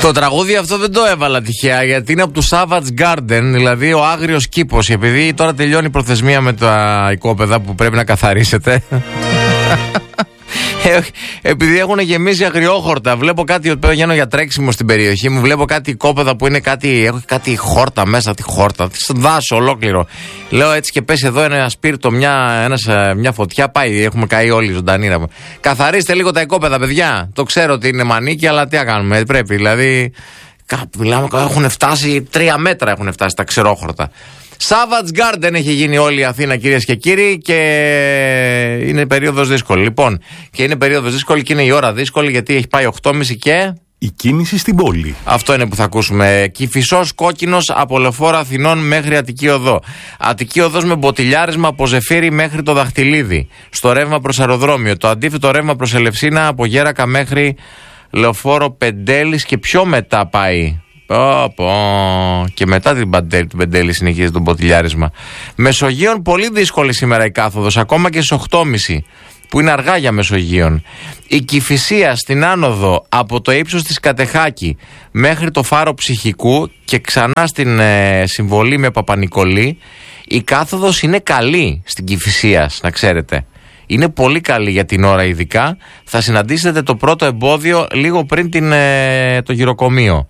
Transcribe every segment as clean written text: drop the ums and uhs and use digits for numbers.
Το τραγούδι αυτό δεν το έβαλα τυχαία, γιατί είναι από του Savage Garden, δηλαδή ο άγριος κήπος. Επειδή τώρα τελειώνει η προθεσμία με τα οικόπεδα που πρέπει να καθαρίσετε. Επειδή έχουν γεμίσει αγριόχορτα, βλέπω κάτι. Πηγαίνω για τρέξιμο στην περιοχή μου, βλέπω κάτι οικόπεδα που είναι κάτι. Έχω κάτι χόρτα μέσα, τη χόρτα, δάσο ολόκληρο. Λέω έτσι και πέσει εδώ ένα σπίρτο, μια φωτιά, πάει. Έχουμε καεί όλοι ζωντανοί. Καθαρίστε λίγο τα οικόπεδα, παιδιά. Το ξέρω ότι είναι μανίκι, αλλά τι να κάνουμε, πρέπει. Δηλαδή, μιλάμε, έχουν φτάσει 3 μέτρα έχουν φτάσει τα ξερόχορτα. Savage Garden έχει γίνει όλη η Αθήνα, κυρίες και κύριοι, και είναι περίοδος δύσκολη. Λοιπόν, και είναι περίοδος δύσκολη και είναι η ώρα δύσκολη, γιατί έχει πάει 8.30 και... Η κίνηση στην πόλη. Αυτό είναι που θα ακούσουμε. Κηφισός κόκκινος από Λεωφόρο Αθηνών μέχρι Αττική Οδό. Αττική Οδός με μποτιλιάρισμα από Ζεφύρι μέχρι το Δαχτυλίδι. Στο ρεύμα προς αεροδρόμιο. Το αντίθετο ρεύμα προς Ελευσίνα από Γέρακα μέχρι Λεωφόρο Πεντέλης και πιο μετά πάει. Και μετά την Πεντέλη συνεχίζει το μποτιλιάρισμα. Μεσογείων πολύ δύσκολη σήμερα η κάθοδος, ακόμα και στις 8.30 που είναι αργά για Μεσογείων. Η Κηφισία στην άνοδο από το ύψος της Κατεχάκη μέχρι το φάρο Ψυχικού και ξανά στην συμβολή με Παπα-Νικολή, η κάθοδος είναι καλή στην Κηφισία, να ξέρετε. Είναι πολύ καλή για την ώρα, ειδικά. Θα συναντήσετε το πρώτο εμπόδιο λίγο πριν το γυροκομείο.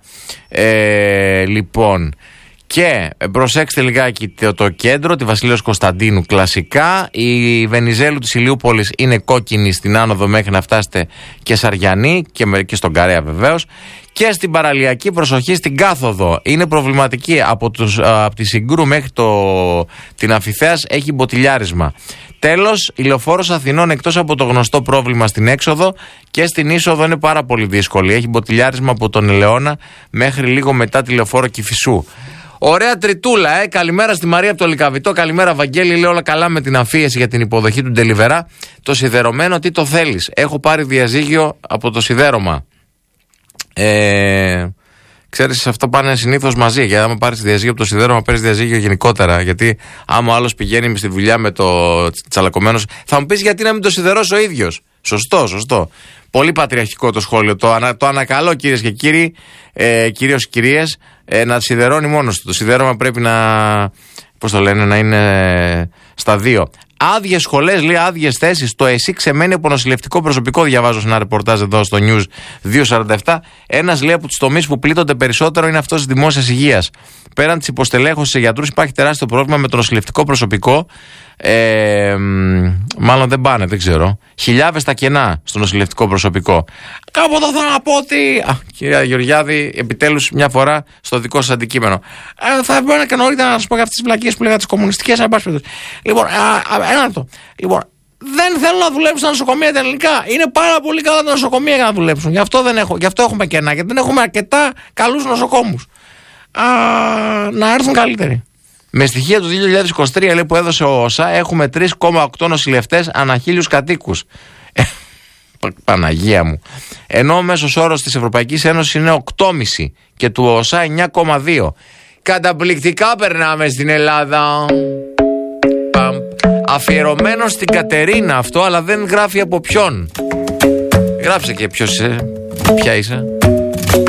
Λοιπόν, και προσέξτε λιγάκι το κέντρο, τη Βασιλείος Κωνσταντίνου κλασικά. Η Βενιζέλου της Ηλιούπολης είναι κόκκινη στην άνοδο μέχρι να φτάσετε και Σαριανή και στον Καρέα βεβαίως. Και στην παραλιακή προσοχή στην κάθοδο. Είναι προβληματική από τη Συγκρού μέχρι την Αμφιθέας, έχει μποτιλιάρισμα. Τέλος, η Λεωφόρος Αθηνών, εκτός από το γνωστό πρόβλημα στην έξοδο, και στην είσοδο είναι πάρα πολύ δύσκολη. Έχει μποτιλιάρισμα από τον Ελαιώνα μέχρι λίγο μετά τη Λεωφόρο Κηφισού. Ωραία τριτούλα, καλημέρα στη Μαρία από το Λυκαβητό. Καλημέρα, Βαγγέλη. Λέει όλα καλά με την αμφίεση για την υποδοχή του Ντελιβερά. Το σιδερωμένο, τι το θέλεις? Έχω πάρει διαζύγιο από το σιδέρωμα. Ξέρεις, αυτό πάνε συνήθως μαζί. Γιατί άμα πάρεις διαζύγιο από το σιδέρωμα, παίρνεις διαζύγιο γενικότερα. Γιατί άμα ο άλλος πηγαίνει στη δουλειά με το τσαλακωμένος, θα μου πεις γιατί να μην το σιδερώσει ο ίδιος. Σωστό. Πολύ πατριαρχικό το σχόλιο. Το ανακαλώ, κυρίες και κύριοι, κυρίως κυρίες, να σιδερώνει μόνος του. Το σιδέρωμα πρέπει να είναι στα δύο. Άδειες σχολές, λέει, άδειες θέσεις. Το ΕΣΥ ξεμένει από νοσηλευτικό προσωπικό. Διαβάζω σε ένα ρεπορτάζ εδώ στο News 247. Ένας, λέει, από τους τομείς που πλήττονται περισσότερο είναι αυτός της δημόσιας υγείας. Πέραν της υποστελέχωσης σε γιατρούς, υπάρχει τεράστιο πρόβλημα με το νοσηλευτικό προσωπικό. Μάλλον δεν πάνε, δεν ξέρω. Χιλιάδες τα κενά στο νοσηλευτικό προσωπικό. Κάποτε θα να πω ότι. Κυρία Γεωργιάδη, επιτέλους μια φορά στο δικό σας αντικείμενο. Θα μπορώ και νωρίτερα να σας πω για αυτές τις βλακίες που λέγατε τις κομμουνιστικές. Λοιπόν, ένα λεπτό. Λοιπόν, δεν θέλω να δουλέψουν στα νοσοκομεία τα ελληνικά. Είναι πάρα πολύ καλά τα νοσοκομεία για να δουλέψουν. Γι' αυτό έχουμε κενά. Γιατί δεν έχουμε αρκετά καλούς νοσοκόμους. Να έρθουν καλύτεροι. Με στοιχεία του 2023, λέει, που έδωσε ο ΩΣΑ, έχουμε 3,8 νοσηλευτές ανά 1.000 κατοίκους. Παναγία μου. Ενώ ο μέσος όρος της Ευρωπαϊκής Ένωσης είναι 8,5 και του ΩΣΑ 9,2. Καταπληκτικά περνάμε στην Ελλάδα. Αφιερωμένο στην Κατερίνα αυτό, αλλά δεν γράφει από ποιον. Γράψε και ποιος είσαι, ποια είσαι.